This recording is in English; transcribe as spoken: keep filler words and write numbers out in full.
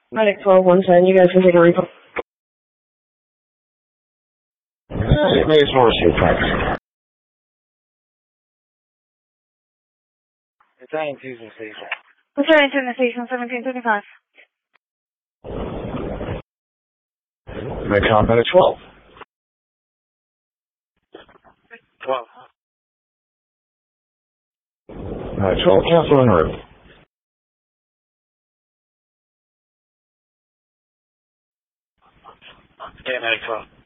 Medic twelve one ten, you guys can take a recall. Maybe it's more safe practice. Italian Tuesday Station. Italian Tuesday Station, seventeen twenty-five. Metcom Medic twelve. twelve. Alright, twelve, cancel and hurry. Okay, Medic twelve.